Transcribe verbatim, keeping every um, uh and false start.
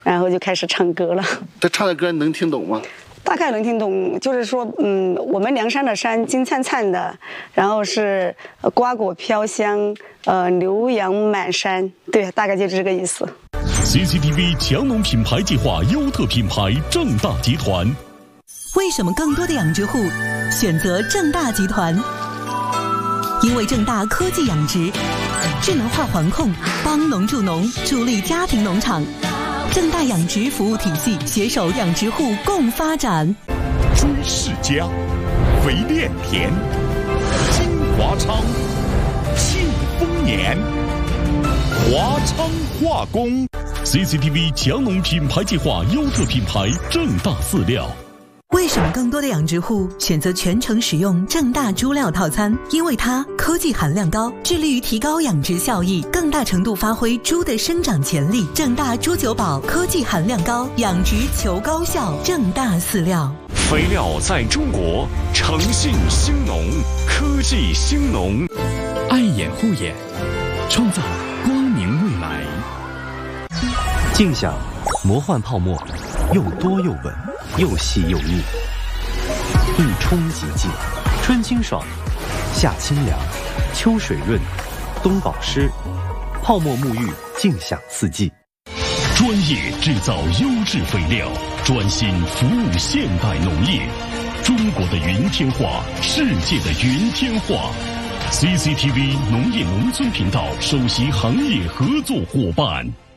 然后就开始唱歌了。 他唱的歌能听懂吗？ 大概能听懂，就是说，嗯，我们梁山的山金灿灿的，然后是瓜果飘香，呃，牛羊满山，对，大概就是这个意思。 C C T V 强农品牌计划优特品牌正大集团。 为什么更多的养殖户选择正大集团？因为正大科技养殖，智能化环控，帮农助农，助力家庭农场。正大养殖服务体系携手养殖户共发展。 朱世家、肥炼田、金华昌、庆丰年、华昌化工。C C T V 强农品牌计划优特品牌正大饲料。 为什么更多的养殖户选择全程使用正大猪料套餐？因为它科技含量高，致力于提高养殖效益，更大程度发挥猪的生长潜力。正大猪九宝科技含量高，养殖求高效。正大饲料， 肥料在中国，诚信兴农，科技兴农。 爱眼护眼，创造光明未来。 静享魔幻泡沫，又多又稳，又细又密，一冲即净，春清爽，夏清凉，秋水润，冬保湿，泡沫沐浴，静享四季。 专业制造优质肥料，专心服务现代农业。中国的云天化，世界的云天化。C C T V 农业农村频道首席行业合作伙伴。